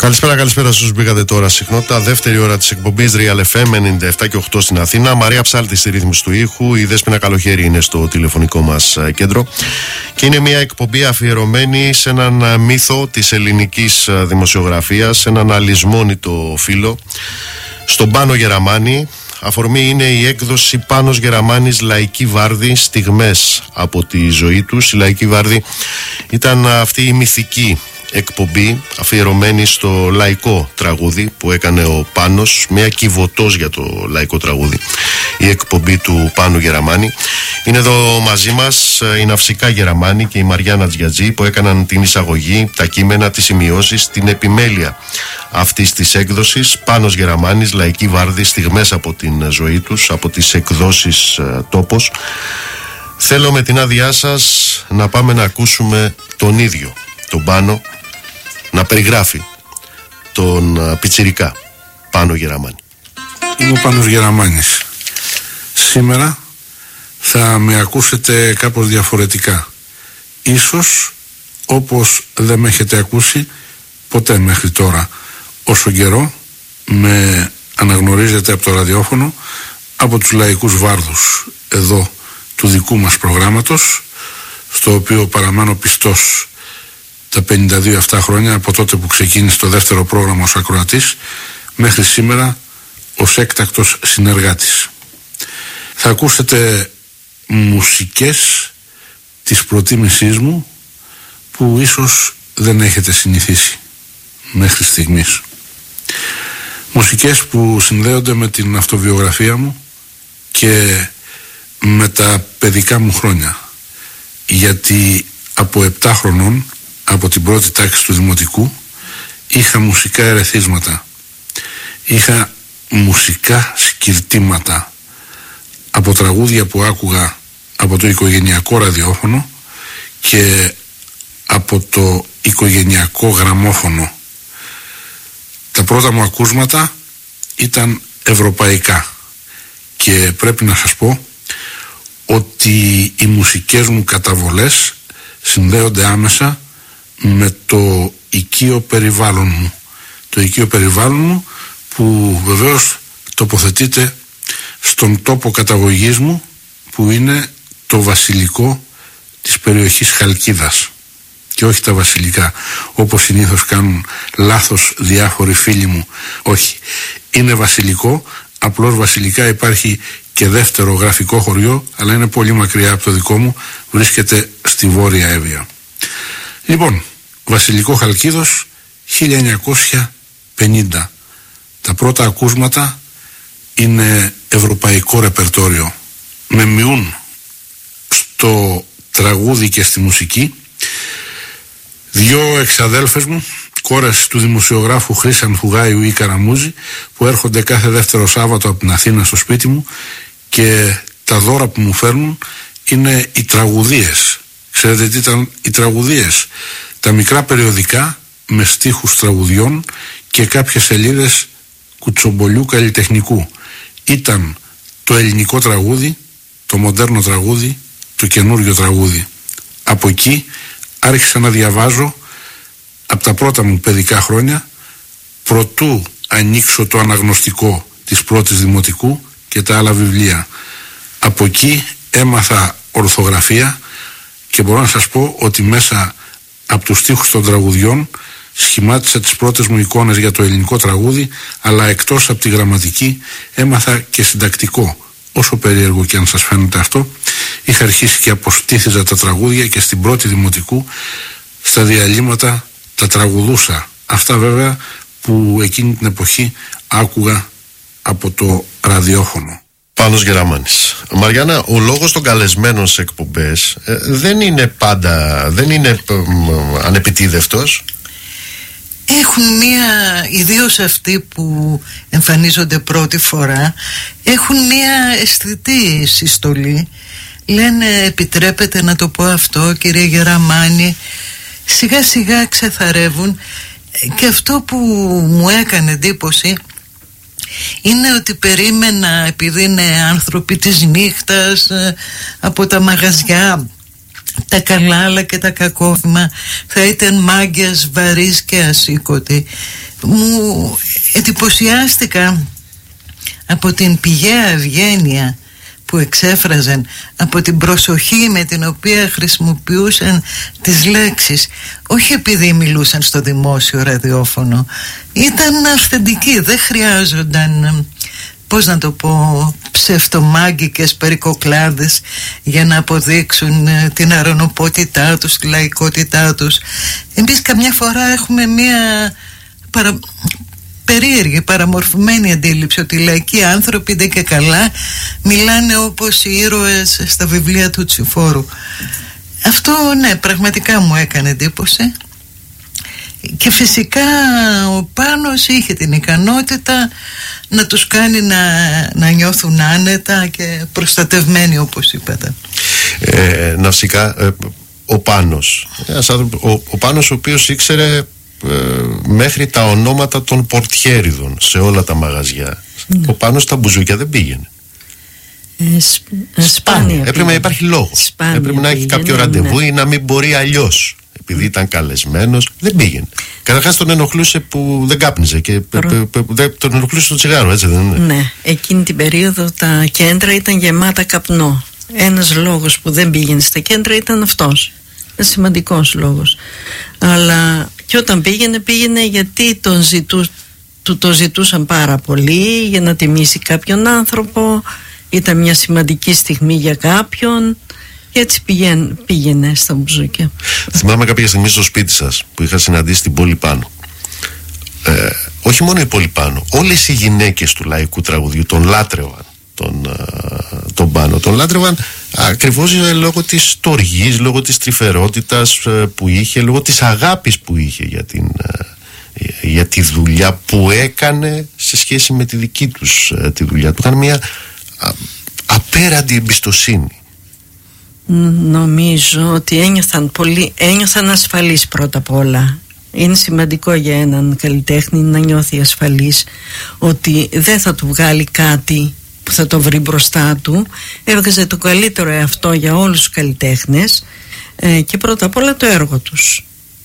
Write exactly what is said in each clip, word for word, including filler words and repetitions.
Καλησπέρα, καλησπέρα στους μπήκατε τώρα συχνότητα. Δεύτερη ώρα της εκπομπής Real εφ εμ ενενήντα επτά και οκτώ στην Αθήνα. Μαρία Ψάλτη στη ρύθμιση του ήχου. Η Δέσποινα Καλοχέρη είναι στο τηλεφωνικό μας κέντρο. Και είναι μια εκπομπή αφιερωμένη σε έναν μύθο της ελληνικής δημοσιογραφίας, έναν αλυσμόνητο φίλο, στον Πάνο Γεραμάνη. Αφορμή είναι η έκδοση Πάνος Γεραμάνης Λαϊκή Βάρδη, στιγμές από τη ζωή τους. Η Λαϊκή Βάρδη ήταν αυτή η μυθική εκπομπή αφιερωμένη στο λαϊκό τραγούδι που έκανε ο Πάνος, μια κυβωτός για το λαϊκό τραγούδι, η εκπομπή του Πάνου Γεραμάνη. Είναι εδώ μαζί μας η Ναυσικά Γεραμάνη και η Μαριάννα Τζιατζή που έκαναν την εισαγωγή, τα κείμενα, τις σημειώσεις, την επιμέλεια αυτής της έκδοσης Πάνος Γεραμάνης Λαϊκή Βάρδη, στιγμές από την ζωή τους, από τις εκδόσεις Τόπος. Θέλω με την άδειά σας να πάμε να ακούσουμε τον ίδιο τον Πάνο να περιγράφει τον πιτσιρικά Πάνο Γεραμάνη. Είμαι ο Πάνος Γεραμάνης. Σήμερα θα με ακούσετε κάπως διαφορετικά. Ίσως όπως δεν με έχετε ακούσει ποτέ μέχρι τώρα, όσο καιρό με αναγνωρίζετε από το ραδιόφωνο, από τους λαϊκούς βάρδους εδώ του δικού μας προγράμματος, στο οποίο παραμένω πιστός τα πενήντα δύο αυτά χρόνια, από τότε που ξεκίνησε το δεύτερο πρόγραμμα ως ακροατής μέχρι σήμερα ως έκτακτος συνεργάτης. Θα ακούσετε μουσικές της προτίμησής μου που ίσως δεν έχετε συνηθίσει μέχρι στιγμής. Μουσικές που συνδέονται με την αυτοβιογραφία μου και με τα παιδικά μου χρόνια, γιατί από επτά χρονών, από την πρώτη τάξη του δημοτικού, είχα μουσικά ερεθίσματα, είχα μουσικά σκυρτήματα από τραγούδια που άκουγα από το οικογενειακό ραδιόφωνο και από το οικογενειακό γραμμόφωνο. Τα πρώτα μου ακούσματα ήταν ευρωπαϊκά και πρέπει να σας πω ότι οι μουσικές μου καταβολές συνδέονται άμεσα με το οικείο περιβάλλον μου. Το οικείο περιβάλλον μου που βεβαίως τοποθετείται στον τόπο καταγωγής μου, που είναι το βασιλικό της περιοχής Χαλκίδας και όχι τα βασιλικά όπως συνήθως κάνουν λάθος διάφοροι φίλοι μου. Όχι, είναι βασιλικό, απλώς βασιλικά υπάρχει και δεύτερο γραφικό χωριό, αλλά είναι πολύ μακριά από το δικό μου, βρίσκεται στη Βόρεια Εύβοια. Λοιπόν, βασιλικό Χαλκίδος χίλια εννιακόσια πενήντα. Τα πρώτα ακούσματα είναι ευρωπαϊκό ρεπερτόριο. Με μειούν στο τραγούδι και στη μουσική δυο εξαδέλφες μου, κόρες του δημοσιογράφου Χρήσαν Φουγάιου ή Καραμούζη, που έρχονται κάθε δεύτερο Σάββατο από την Αθήνα στο σπίτι μου και τα δώρα που μου φέρνουν είναι οι τραγουδίες. Ξέρετε τι ήταν οι τραγουδίες? Τα μικρά περιοδικά με στίχους τραγουδιών και κάποιες σελίδες κουτσομπολιού καλλιτεχνικού. Ήταν το ελληνικό τραγούδι, το μοντέρνο τραγούδι, το καινούριο τραγούδι. Από εκεί άρχισα να διαβάζω από τα πρώτα μου παιδικά χρόνια, προτού ανοίξω το αναγνωστικό της πρώτης δημοτικού και τα άλλα βιβλία. Από εκεί έμαθα ορθογραφία και μπορώ να σας πω ότι μέσα από τους στίχους των τραγουδιών σχημάτισα τις πρώτες μου εικόνες για το ελληνικό τραγούδι, αλλά εκτός από τη γραμματική έμαθα και συντακτικό. Όσο περίεργο και αν σας φαίνεται αυτό, είχα αρχίσει και αποστήθιζα τα τραγούδια και στην πρώτη δημοτικού στα διαλύματα τα τραγουδούσα. Αυτά βέβαια που εκείνη την εποχή άκουγα από το ραδιόφωνο. Πάνος Γεραμάνης. Μαριάννα, ο λόγος των καλεσμένων σε εκπομπές ε, δεν είναι πάντα, δεν είναι ε, ε, ανεπιτίδευτος. Έχουν μία, ιδίως αυτοί που εμφανίζονται πρώτη φορά, έχουν μία αισθητή συστολή. Λένε, επιτρέπετε να το πω αυτό κύριε Γεραμάνη, σιγά σιγά ξεθαρεύουν. Και αυτό που μου έκανε εντύπωση είναι ότι περίμενα, επειδή είναι άνθρωποι της νύχτας, από τα μαγαζιά τα καλά αλλά και τα κακόβημα, θα ήταν μάγκιας, βαρύς και ασήκωτη. Μου εντυπωσιάστηκα από την πηγαία ευγένεια που εξέφραζαν, από την προσοχή με την οποία χρησιμοποιούσαν τις λέξεις, όχι επειδή μιλούσαν στο δημόσιο ραδιόφωνο, ήταν αυθεντικοί, δεν χρειάζονταν, πώς να το πω, ψευτομάγκικες περικοκλάδες για να αποδείξουν την αρωνοπότητά τους, τη λαϊκότητά τους. Εμείς καμιά φορά έχουμε μία παρα... περίεργη, παραμορφωμένη αντίληψη ότι οι λαϊκοί άνθρωποι δεν και καλά μιλάνε όπως οι ήρωες στα βιβλία του Τσιφόρου. Αυτό ναι, πραγματικά μου έκανε εντύπωση. Και φυσικά ο Πάνος είχε την ικανότητα να τους κάνει να, να νιώθουν άνετα και προστατευμένοι, όπως είπατε. Ε, ναυσικά, ε, ο Πάνος ο, ο Πάνος ο οποίος ήξερε ε, μέχρι τα ονόματα των πορτιέριδων σε όλα τα μαγαζιά. Ναι. Ο Πάνος στα μπουζούκια δεν πήγαινε. Ε, σ, σπάνια. Έπρεπε να υπάρχει λόγο. Έπρεπε να έχει κάποιο ραντεβού, ναι, ή να μην μπορεί αλλιώς. Επειδή ήταν καλεσμένος, δεν πήγαινε. Καταρχάς τον ενοχλούσε που δεν κάπνιζε και Προ... τον ενοχλούσε το τσιγάρο, έτσι δεν είναι? Ναι, εκείνη την περίοδο τα κέντρα ήταν γεμάτα καπνό. Ένας λόγος που δεν πήγαινε στα κέντρα ήταν αυτός. Ένα σημαντικός λόγος. Αλλά και όταν πήγαινε, πήγαινε γιατί τον ζητού, του το ζητούσαν πάρα πολύ για να τιμήσει κάποιον άνθρωπο. Ήταν μια σημαντική στιγμή για κάποιον. Και έτσι πήγαινε, πήγαινε στα μπουζούκια. Θυμάμαι κάποια στιγμή στο σπίτι σας που είχα συναντήσει την Πόλη Πάνου. Ε, όχι μόνο η Πόλη Πάνου, όλες οι γυναίκες του λαϊκού τραγουδιού τον λάτρευαν τον, τον Πάνο. Τον λάτρευαν ακριβώς λόγω της τοργής, λόγω της τρυφερότητας που είχε, λόγω της αγάπης που είχε για, την, για τη δουλειά που έκανε σε σχέση με τη δική τους τη δουλειά. Του είχαν μια απέραντη εμπιστοσύνη. Νομίζω ότι ένιωθαν, πολύ, ένιωθαν ασφαλείς πρώτα απ' όλα. Είναι σημαντικό για έναν καλλιτέχνη να νιώθει ασφαλής ότι δεν θα του βγάλει κάτι που θα το βρει μπροστά του. Έβγαζε το καλύτερο εαυτό για όλους τους καλλιτέχνες ε, και πρώτα απ' όλα το έργο τους.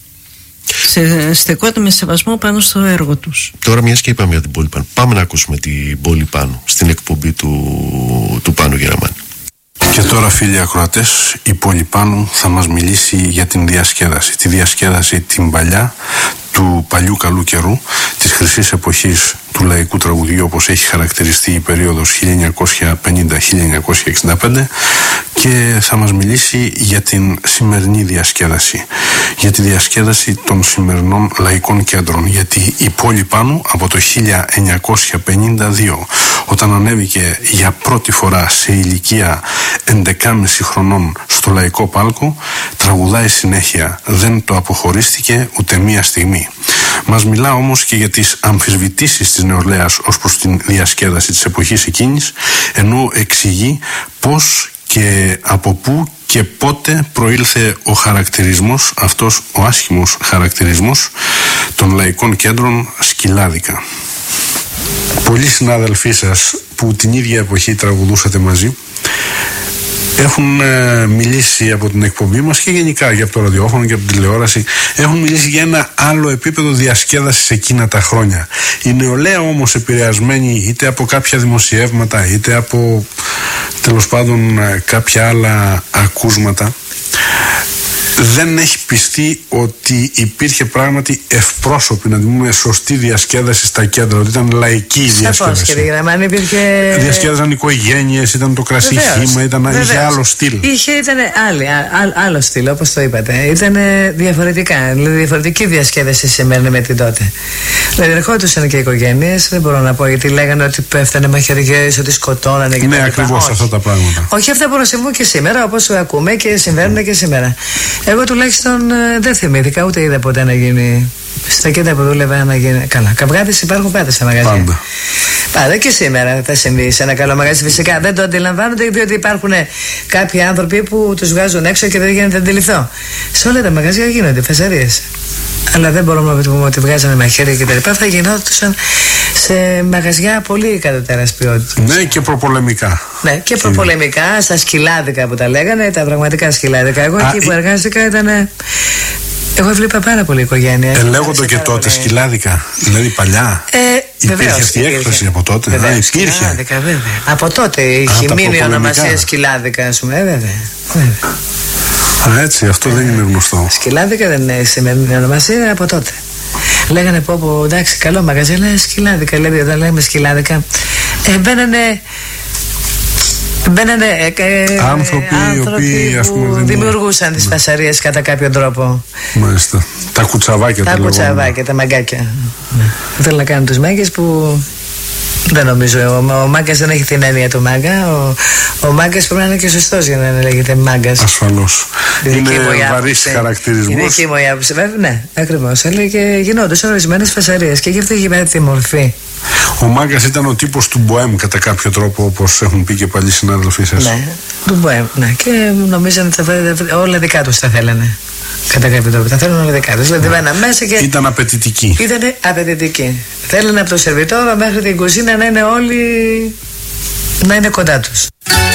Σε, στεκόταν με σεβασμό πάνω στο έργο τους. Τώρα μιας και είπαμε για την Πόλη Πάνου, πάμε να ακούσουμε την Πόλη Πάνου στην εκπομπή του, του Πάνου Γεραμάνη. Και τώρα, φίλοι ακροατές, η Πόλη Πάνου θα μας μιλήσει για την διασκέδαση. Τη διασκέδαση την παλιά, του παλιού καλού καιρού, της χρυσής εποχής του λαϊκού τραγουδιού, όπως έχει χαρακτηριστεί η περίοδος χίλια εννιακόσια πενήντα με χίλια εννιακόσια εξήντα πέντε, και θα μας μιλήσει για την σημερινή διασκέδαση, για τη διασκέδαση των σημερινών λαϊκών κέντρων, γιατί η Πόλη Πάνου από το χίλια εννιακόσια πενήντα δύο, όταν ανέβηκε για πρώτη φορά σε ηλικία ενδεκάμισι χρονών στο λαϊκό πάλκο, τραγουδάει συνέχεια, δεν το αποχωρίστηκε ούτε μία στιγμή. Μας μιλά όμως και για τις αμφισβητήσεις της νεολαίας ως προς την διασκέδαση της εποχής εκείνης, ενώ εξηγεί πώς και από πού και πότε προήλθε ο χαρακτηρισμός, αυτός ο άσχημος χαρακτηρισμός των λαϊκών κέντρων σκυλάδικα. Πολλοί συνάδελφοί σας που την ίδια εποχή τραγουδούσατε μαζί έχουν ε, μιλήσει από την εκπομπή μας και γενικά για από το ραδιόφωνο και από την τηλεόραση, έχουν μιλήσει για ένα άλλο επίπεδο διασκέδασης εκείνα τα χρόνια. Η νεολαία όμως, επηρεασμένη είτε από κάποια δημοσιεύματα είτε από τέλος πάντων κάποια άλλα ακούσματα, δεν έχει πιστεί ότι υπήρχε πράγματι ευπρόσωπη, να πούμε, σωστή διασκέδαση στα κέντρα, ότι ήταν λαϊκή η διασκέδαση. Κύριε Γραμμάνη, υπήρχε... Διασκέδαζαν οικογένειες, ήταν το κρασί χύμα, ήταν, είχε άλλο στυλ. Είχε, ήταν άλλη, α, άλλο στυλ, όπως το είπατε. Ήταν διαφορετικά, δηλαδή διαφορετική διασκέδαση σήμερα με την τότε. Δηλαδή ερχόντουσαν και οι οικογένειες, δεν μπορώ να πω, γιατί λέγανε ότι πέφτανε μαχαιριές, ότι σκοτώνανε και ναι, ακριβώς αυτά τα πράγματα. Όχι αυτά που συμβούν και σήμερα, όπως ακούμε και συμβαίνουν και σήμερα. Εγώ τουλάχιστον ε, δεν θυμήθηκα, ούτε είδα ποτέ να γίνει στα κέντρα που δούλευα να γίνει. Καλά, καυγάδες υπάρχουν πάντα στα μαγαζιά. Πάντα. Πάντα και σήμερα θα συμβεί σε ένα καλό μαγαζί. Φυσικά δεν το αντιλαμβάνονται, διότι υπάρχουν κάποιοι άνθρωποι που τους βγάζουν έξω και δεν γίνεται να αντιληφθώ. Σε όλα τα μαγαζιά γίνονται φασαρίες. Αλλά δεν μπορούμε να πούμε ότι βγάζανε μαχαίρια και τα λοιπά. Θα γινόντουσαν σε μαγαζιά πολύ κατωτέρας ποιότητας. Ναι, και προπολεμικά. Ναι, και προπολεμικά, στα σκυλάδικα που τα λέγανε, τα πραγματικά σκυλάδικα. Εγώ εκεί που εργάστηκα ήταν. Εγώ έβλεπα πάρα πολύ οικογένεια. Ε, λέγονται και τότε πολύ... σκυλάδικα. Δηλαδή παλιά. Ε, υπήρχε βεβαίως, αυτή η έκφραση από τότε. Βεβαίως, Α, υπήρχε. Σκυλάδικα, βέβαια. Από τότε είχε μείνει η ονομασία σκυλάδικα, α πούμε. Ε, βέβαια. βέβαια. Α, έτσι, αυτό ε, δεν είναι γνωστό. Σκυλάδικα δεν είναι σημερινή ονομασία, από τότε. Λέγανε πω, πω εντάξει, καλό μαγαζί, αλλά σκυλάδικα. Δηλαδή, όταν λέμε σκυλάδικα, ε, μπαίνανε. Μπαίνανε ε, ε, άνθρωποι, άνθρωποι οι οποίοι, που πούμε, δημιουργούσαν ναι. τις φασαρίες κατά κάποιον τρόπο. Μάλιστα. Τα κουτσαβάκια. Τα κουτσαβάκια, τα μαγκάκια. Ναι. Θέλω να κάνουν τους μάγκες που δεν νομίζω. Ο, ο μάγκας δεν έχει την έννοια του μάγκα. Ο, ο μάγκας πρέπει να είναι και σωστός για να λέγεται μάγκας. Ασφαλώς. Είναι βαρύς χαρακτηρισμός. Είναι εκεί μου η άποψη. Ναι, ακριβώς. Αλλά και γινόντουσαν ορισμένες φασαρίες και γι' αυτό έχει πάρει τη μορφή. Ο μάγκας ήταν ο τύπος του μποέμ κατά κάποιο τρόπο, όπως έχουν πει και παλιοί συνάδελφοί σας. Ναι, του μποέμ. Ναι. Και νομίζανε ότι όλα δικά τους τα θέλανε. Κατά κάποιο τρόπο. Τα θέλουν όλα δικά τους. Δηλαδή μπαίναν μέσα και. Ήταν απαιτητικοί. Ήταν απαιτητικοί. Θέλανε από το σερβιτόρο μέχρι την κουζίνα να είναι όλοι. να είναι κοντά τους.